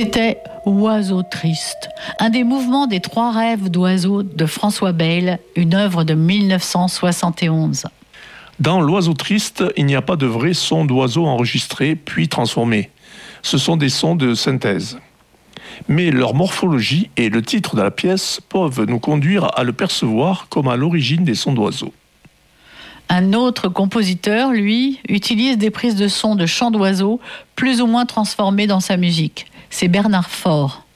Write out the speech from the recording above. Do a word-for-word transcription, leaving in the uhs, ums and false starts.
C'était Oiseau triste, un des mouvements des trois rêves d'oiseaux de François Bayle, une œuvre de mille neuf cent soixante et onze. Dans L'Oiseau triste, il n'y a pas de vrais sons d'oiseaux enregistrés puis transformés. Ce sont des sons de synthèse. Mais leur morphologie et le titre de la pièce peuvent nous conduire à le percevoir comme à l'origine des sons d'oiseaux. Un autre compositeur, lui, utilise des prises de sons de chants d'oiseaux plus ou moins transformées dans sa musique. C'est Bernard Faure.